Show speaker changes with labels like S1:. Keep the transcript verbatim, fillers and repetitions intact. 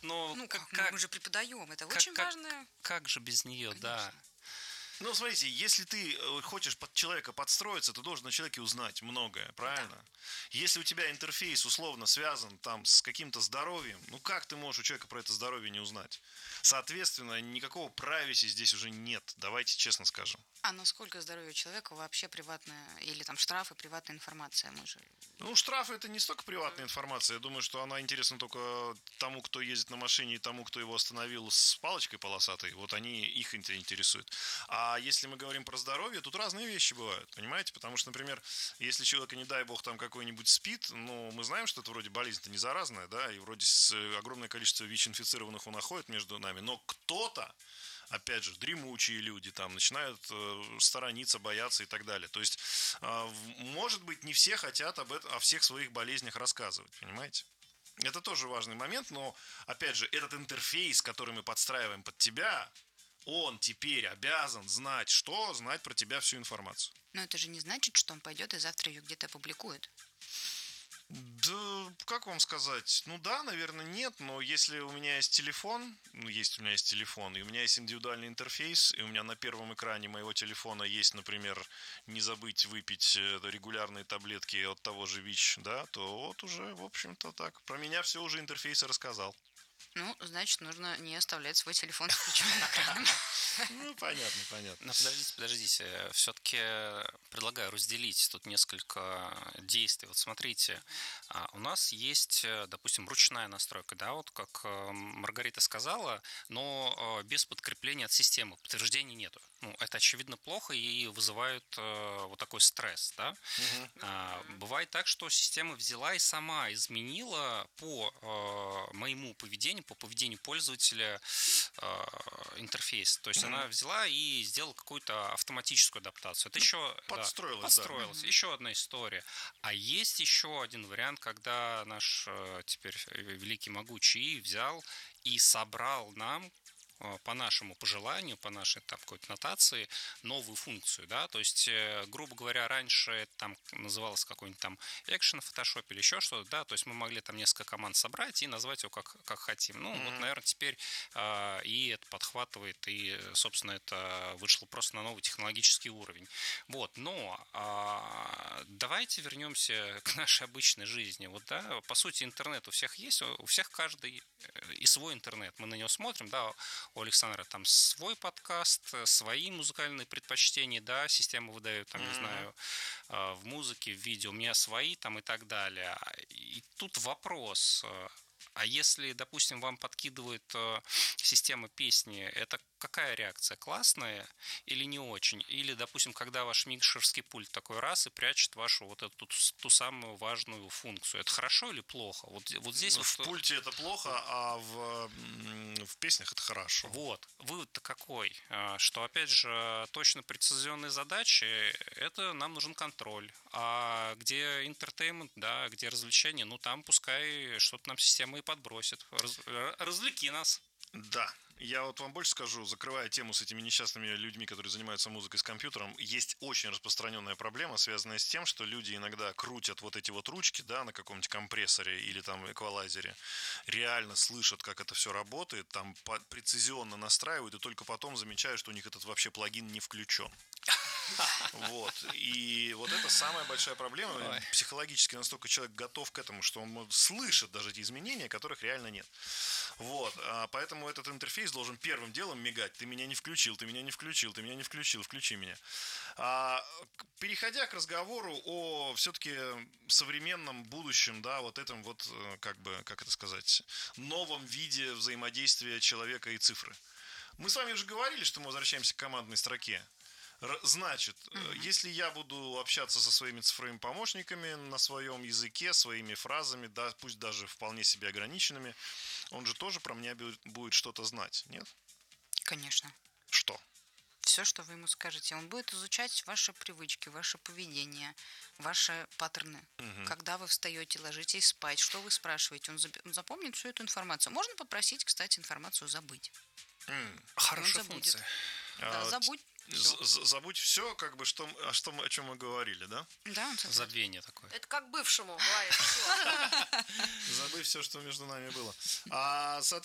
S1: но...
S2: Ну, как,
S1: как,
S2: мы же преподаем, это
S1: как,
S2: очень
S1: как,
S2: важно.
S1: Как же без нее,
S2: Конечно.
S1: да.
S3: Ну, смотрите, если ты хочешь под человека подстроиться, ты должен на человеке узнать многое, правильно? Да. Если у тебя интерфейс условно связан там с каким-то здоровьем, ну как ты можешь у человека про это здоровье не узнать? Соответственно, никакого privacy здесь уже нет, давайте честно скажем.
S2: А насколько здоровье человека вообще приватная, или там штрафы, приватная информация? Мы же...
S3: Ну, штрафы это не столько приватная информация, я думаю, что она интересна только тому, кто ездит на машине, и тому, кто его остановил с палочкой полосатой, вот они, их интересуют. А если мы говорим про здоровье, тут разные вещи бывают, понимаете? Потому что, например, если человека, не дай бог, там какой-нибудь СПИД, ну, мы знаем, что это вроде болезнь-то не заразная, да, и вроде огромное количество ВИЧ-инфицированных унаходит между нами, но кто-то, опять же, дремучие люди там начинают э, сторониться, бояться и так далее. То есть, э, может быть, не все хотят об этом, о всех своих болезнях рассказывать, понимаете? Это тоже важный момент, но, опять же, этот интерфейс, который мы подстраиваем под тебя, он теперь обязан знать что? Знать про тебя всю информацию.
S2: Но это же не значит, что он пойдет и завтра ее где-то опубликует.
S3: Да, как вам сказать? Ну да, наверное, нет, но если у меня есть телефон, ну есть у меня есть телефон, и у меня есть индивидуальный интерфейс, и у меня на первом экране моего телефона есть, например, не забыть выпить регулярные таблетки от того же ВИЧ, да, то вот уже, в общем-то, так. Про меня все уже интерфейс рассказал.
S2: Ну, значит, нужно не оставлять свой телефон с включенным экраном.
S3: Ну, понятно, понятно.
S1: Но подождите, подождите. Все-таки предлагаю разделить тут несколько действий. Вот смотрите, у нас есть, допустим, ручная настройка, да, вот как Маргарита сказала, но без подкрепления от системы, подтверждений нету. Ну, это, очевидно, плохо и вызывает вот такой стресс, да. Угу. Бывает так, что система взяла и сама изменила по моему поведению, по поведению пользователя интерфейс. То есть она взяла и сделала какую-то автоматическую адаптацию. Это еще
S3: подстроилась,
S1: да, подстроилась. Да. Еще одна история. А есть еще один вариант, когда наш теперь великий могучий взял и собрал нам по нашему пожеланию, по нашей там какой-то нотации новую функцию, да, то есть, грубо говоря, раньше это там называлось какой-нибудь там экшен в фотошопе или еще что-то, да, то есть мы могли там несколько команд собрать и назвать его как, как хотим. Ну, mm-hmm. вот, наверное, теперь э, и это подхватывает, и, собственно, это вышло просто на новый технологический уровень. Вот, но э, давайте вернемся к нашей обычной жизни. Вот, да, по сути, интернет у всех есть, у всех каждый и свой интернет. Мы на него смотрим, да, у Александра там свой подкаст, свои музыкальные предпочтения, да, система выдает, там, mm-hmm. не знаю, в музыке, в видео, у меня свои там и так далее. И тут вопрос, а если, допустим, вам подкидывает система песни, это какая реакция? Классная или не очень? Или, допустим, когда ваш микшерский пульт такой раз и прячет вашу вот эту ту самую важную функцию. Это хорошо или плохо? Вот, вот здесь
S3: ну,
S1: вот...
S3: В пульте это плохо, а в, в песнях это хорошо.
S1: Вот. Вывод-то какой? Что, опять же, точно прецизионные задачи, это нам нужен контроль. А где entertainment, да, где развлечения, ну там пускай что-то нам система и подбросит. Раз, развлеки нас.
S3: Да. Я вот вам больше скажу, закрывая тему с этими несчастными людьми, которые занимаются музыкой с компьютером, есть очень распространенная проблема, связанная с тем, что люди иногда крутят вот эти вот ручки, да, на каком-нибудь компрессоре или там эквалайзере, реально слышат, как это все работает, там прецизионно настраивают, и только потом замечают, что у них этот вообще плагин не включен. Вот. И вот это самая большая проблема. Ой. Психологически настолько человек готов к этому, что он слышит даже эти изменения, которых реально нет. Вот. Поэтому этот интерфейс должен первым делом мигать. Ты меня не включил, ты меня не включил, ты меня не включил, включи меня. А, переходя к разговору о все-таки современном будущем, да, вот этом вот, как бы, как это сказать, новом виде взаимодействия человека и цифры. Мы с вами уже говорили, что мы возвращаемся к командной строке. Значит, mm-hmm. если я буду общаться со своими цифровыми помощниками на своем языке, своими фразами, да, пусть даже вполне себе ограниченными, он же тоже про меня будет что-то знать, нет?
S2: Конечно.
S3: Что?
S2: Все, что вы ему скажете. Он будет изучать ваши привычки, ваше поведение, ваши паттерны. Mm-hmm. Когда вы встаете, ложитесь спать, что вы спрашиваете, он запомнит всю эту информацию. Можно попросить, кстати, информацию забыть.
S3: Mm.
S1: Хорошая функция.
S2: Да,
S3: а,
S2: забудь.
S3: Все. Забудь все, как бы, что, о, что мы, о чем мы говорили, да?
S2: Да, он
S1: забвение такое.
S4: Это как бывшему говорит.
S3: Забыть все, что между нами было. А, соответственно,